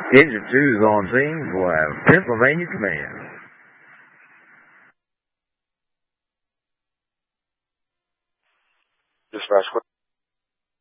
Engine 2 is on scene for Pennsylvania Command. Dispatch,